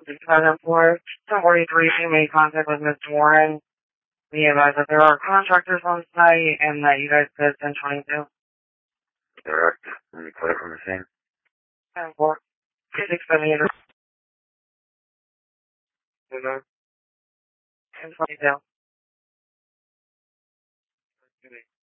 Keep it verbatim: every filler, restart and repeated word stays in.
Seven four forty-three, she made contact with Mister Warren. We advise that there are contractors on site and that you guys could send twenty-two. Direct. Let me clear from the scene. Seven four two six seven eight. And twenty-two.